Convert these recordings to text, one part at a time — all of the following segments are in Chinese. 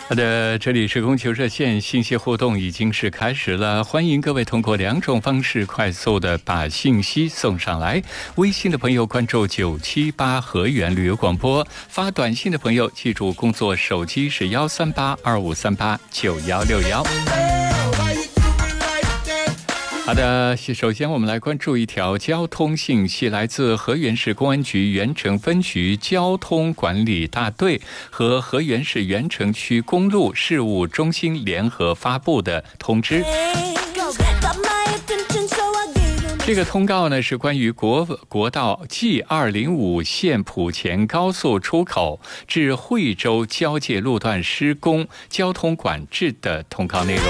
好的，这里是供求热线，信息互动已经是开始了，欢迎各位通过2种方式快速的把信息送上来。微信的朋友关注978河源旅游广播，发短信的朋友记住工作手机是13825389161。好的，首先我们来关注一条交通信息，来自河源市公安局原城分局交通管理大队和河源市原城区公路事务中心联合发布的通知。这个通告呢是关于国道 G205 线莆前高速出口至惠州交界路段施工交通管制的通告内容。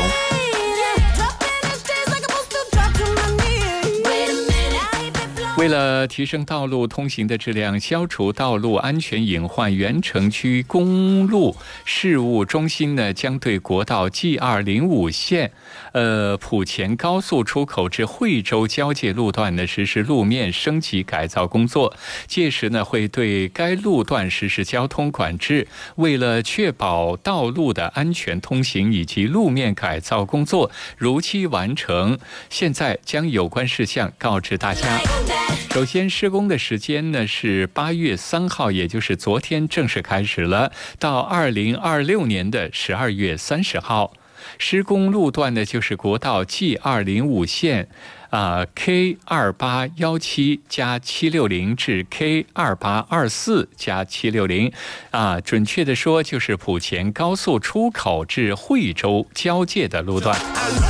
为了提升道路通行的质量，消除道路安全隐患，原城区公路事务中心呢将对国道 G205 线莆前高速出口至惠州交界路段呢实施路面升级改造工作，届时呢会对该路段实施交通管制。为了确保道路的安全通行以及路面改造工作如期完成，现在将有关事项告知大家。首先施工的时间呢是8月3号，也就是昨天正式开始了，到2026年的12月30号。施工路段呢就是国道 G205 线K2817+760至 K2824+760准确的说就是莆前高速出口至惠州交界的路段。